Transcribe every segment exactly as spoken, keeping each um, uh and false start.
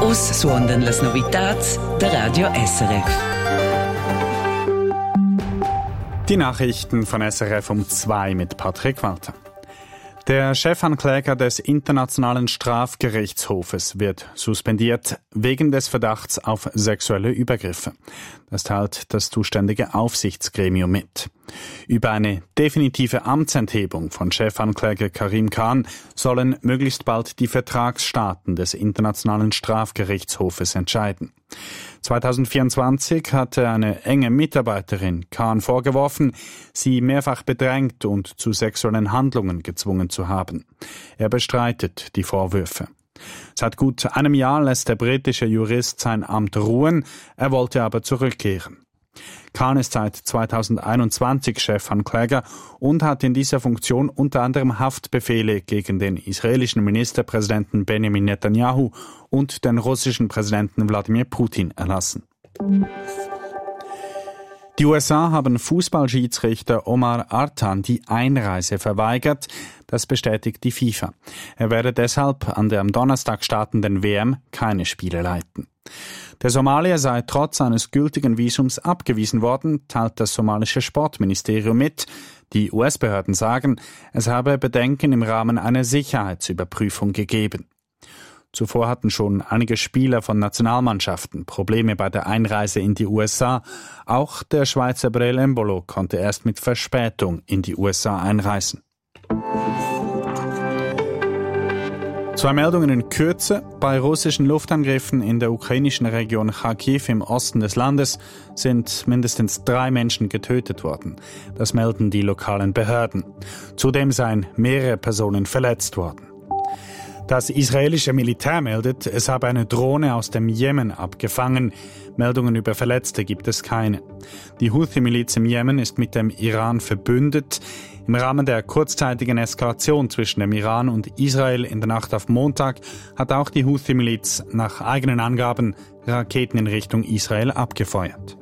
Us suondan las novitats der Radio S R F. Die Nachrichten von S R F um zwei mit Patrick Walter. Der Chefankläger des Internationalen Strafgerichtshofes wird suspendiert wegen des Verdachts auf sexuelle Übergriffe. Das teilt das zuständige Aufsichtsgremium mit. Über eine definitive Amtsenthebung von Chefankläger Karim Khan sollen möglichst bald die Vertragsstaaten des Internationalen Strafgerichtshofes entscheiden. zweitausendvierundzwanzig hatte eine enge Mitarbeiterin Khan vorgeworfen, sie mehrfach bedrängt und zu sexuellen Handlungen gezwungen zu haben. Er bestreitet die Vorwürfe. Seit gut einem Jahr lässt der britische Jurist sein Amt ruhen, er wollte aber zurückkehren. Khan ist seit zweitausendeinundzwanzig Chefankläger und hat in dieser Funktion unter anderem Haftbefehle gegen den israelischen Ministerpräsidenten Benjamin Netanyahu und den russischen Präsidenten Wladimir Putin erlassen. Die U S A haben Fußballschiedsrichter Omar Artan die Einreise verweigert. Das bestätigt die FIFA. Er werde deshalb an der am Donnerstag startenden W M keine Spiele leiten. Der Somalier sei trotz eines gültigen Visums abgewiesen worden, teilt das somalische Sportministerium mit. Die U S-Behörden sagen, es habe Bedenken im Rahmen einer Sicherheitsüberprüfung gegeben. Zuvor hatten schon einige Spieler von Nationalmannschaften Probleme bei der Einreise in die U S A. Auch der Schweizer Breel Embolo konnte erst mit Verspätung in die U S A einreisen. Zwei Meldungen in Kürze. Bei russischen Luftangriffen in der ukrainischen Region Kharkiv im Osten des Landes sind mindestens drei Menschen getötet worden. Das melden die lokalen Behörden. Zudem seien mehrere Personen verletzt worden. Das israelische Militär meldet, es habe eine Drohne aus dem Jemen abgefangen. Meldungen über Verletzte gibt es keine. Die Houthi-Miliz im Jemen ist mit dem Iran verbündet. Im Rahmen der kurzzeitigen Eskalation zwischen dem Iran und Israel in der Nacht auf Montag hat auch die Houthi-Miliz nach eigenen Angaben Raketen in Richtung Israel abgefeuert.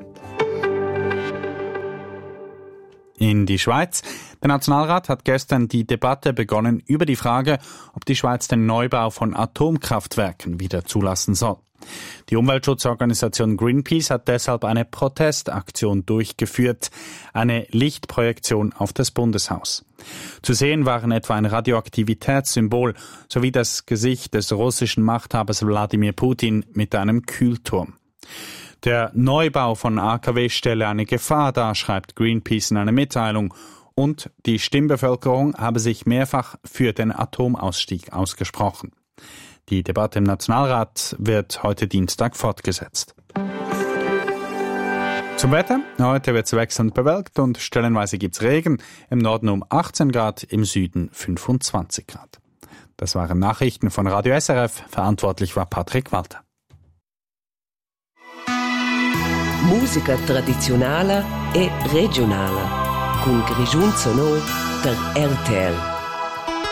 In die Schweiz. Der Nationalrat hat gestern die Debatte begonnen über die Frage, ob die Schweiz den Neubau von Atomkraftwerken wieder zulassen soll. Die Umweltschutzorganisation Greenpeace hat deshalb eine Protestaktion durchgeführt, eine Lichtprojektion auf das Bundeshaus. Zu sehen waren etwa ein Radioaktivitätssymbol sowie das Gesicht des russischen Machthabers Wladimir Putin mit einem Kühlturm. Der Neubau von A K W stelle eine Gefahr dar, schreibt Greenpeace in einer Mitteilung. Und die Stimmbevölkerung habe sich mehrfach für den Atomausstieg ausgesprochen. Die Debatte im Nationalrat wird heute Dienstag fortgesetzt. Zum Wetter. Heute wird es wechselnd bewölkt und stellenweise gibt es Regen. Im Norden um achtzehn Grad, im Süden fünfundzwanzig Grad. Das waren Nachrichten von Radio S R F. Verantwortlich war Patrick Walter. Musica tradizionale e regionale. Con Grigiun Sonor der R T L.